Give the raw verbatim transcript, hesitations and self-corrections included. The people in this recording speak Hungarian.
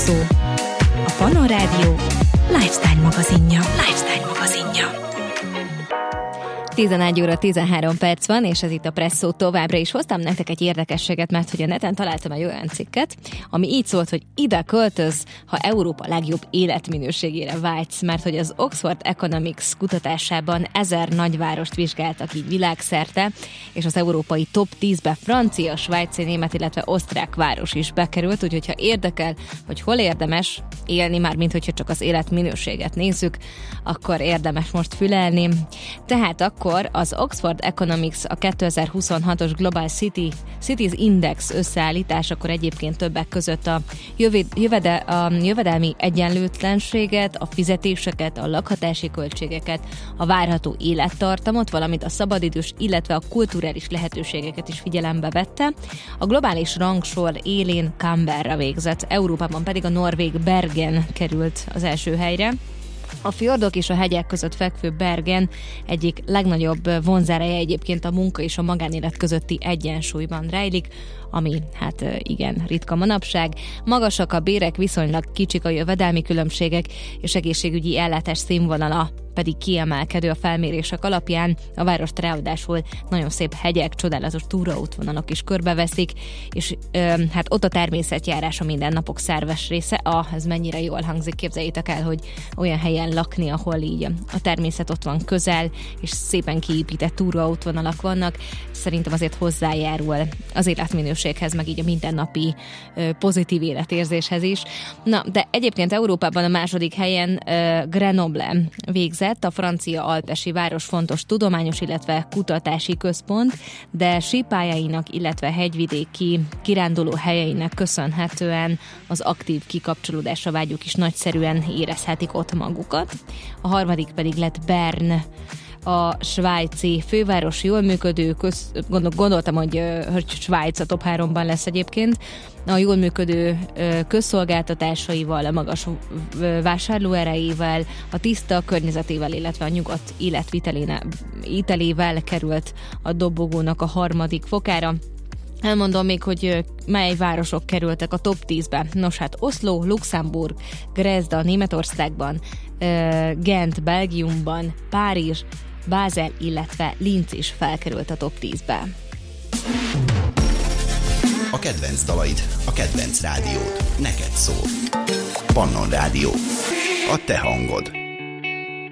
Presszó, a Pannon Rádió lifestyle magazinja. Lifestyle magazinja. tizenegy óra tizenhárom perc van, és ez itt a Presszó. Továbbra is hoztam nektek egy érdekességet, mert hogy a neten találtam egy olyan cikket, ami így szólt, hogy ide költöz, ha Európa legjobb életminőségére vágysz, mert hogy az Oxford Economics kutatásában ezer nagyvárost vizsgáltak így világszerte, és az európai top tízbe francia, svájci, német, illetve osztrák város is bekerült, úgyhogy ha érdekel, hogy hol érdemes élni, már mint hogyha csak az életminőséget nézzük, akkor érdemes most fülelni. Tehát akkor Akkor az Oxford Economics a kétezer-huszonhatos Global City, Cities Index összeállításakor egyébként többek között a, jövede, a jövedelmi egyenlőtlenséget, a fizetéseket, a lakhatási költségeket, a várható élettartamot, valamint a szabadidős, illetve a kulturális lehetőségeket is figyelembe vette. A globális rangsor élén Canberra végzett, Európában pedig a norvég Bergen került az első helyre. A fjordok és a hegyek között fekvő Bergen egyik legnagyobb vonzáreje egyébként a munka és a magánélet közötti egyensúlyban rejlik, ami hát igen, ritka manapság. Magasak a bérek, viszonylag kicsik a jövedelmi különbségek, és egészségügyi ellátás színvonala pedig kiemelkedő a felmérések alapján. A várost ráadásul nagyon szép hegyek, csodálatos túraútvonalak is körbeveszik, és ö, hát ott a természetjárás a mindennapok szerves része. Ah, ez mennyire jól hangzik, képzeljétek el, hogy olyan helyen lakni, ahol így a természet ott van közel, és szépen kiépített túraútvonalak vannak. Szerintem azért hozzájárul az életminőséghez, meg így a mindennapi ö, pozitív életérzéshez is. Na, de egyébként Európában a második helyen ö, Grenoble végzett, a francia alpesi város fontos tudományos, illetve kutatási központ, de sípályainak, illetve hegyvidéki kiránduló helyeinek köszönhetően az aktív kikapcsolódásra vágyók is nagyszerűen érezhetik ott magukat. A harmadik pedig lett Bern, a svájci főváros, jól működő, köz, gondol, gondoltam, hogy, hogy Svájc a top háromban lesz egyébként, a jól működő közszolgáltatásaival, a magas vásárlóerejével, a tiszta környezetével, illetve a nyugodt életvitelével került a dobogónak a harmadik fokára. Elmondom még, hogy mely városok kerültek a top tízbe. Nos, hát Oszló, Luxemburg, Dresda Németországban, Gent Belgiumban, Párizs, Bázel, illetve Linz is felkerült a top tízbe. A kedvenc dalaid, a kedvenc rádiód, neked szól. Pannon Rádió. A te hangod.